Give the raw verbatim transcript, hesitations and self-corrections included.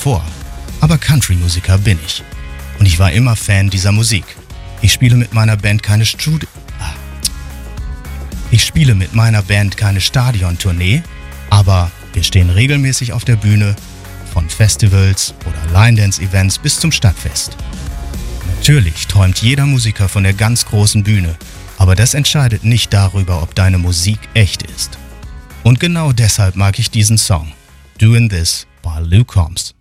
vor. Aber Country-Musiker bin ich. Und ich war immer Fan dieser Musik. Ich spiele mit meiner Band keine Studi- ah. Ich spiele mit meiner Band keine Stadiontournee, aber wir stehen regelmäßig auf der Bühne, von Festivals oder Line-Dance-Events bis zum Stadtfest. Natürlich träumt jeder Musiker von der ganz großen Bühne, aber das entscheidet nicht darüber, ob deine Musik echt ist. Und genau deshalb mag ich diesen Song, Doing This by Luke Combs.